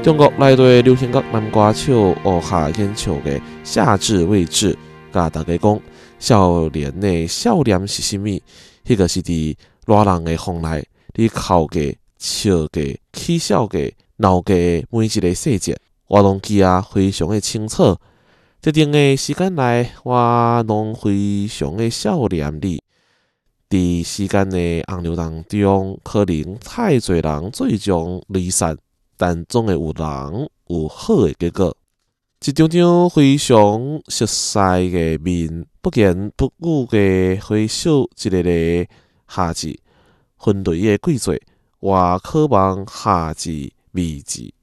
中国内地流行乐男歌手学下演唱的《夏至未至》，甲大家讲，少年的少年是啥物？迄个是伫热人的风内，你哭过、笑过、起笑过、闹过的每一个细节，我拢记啊非常的清楚。特定的时间内，我拢非常的少年你。伫时间的洪流当中，可能太侪人最终离散。但总会有人有好的结果。一张张非常熟悉的面，不言不语的回首一个个夏至，分类的季节，我渴望夏至未至。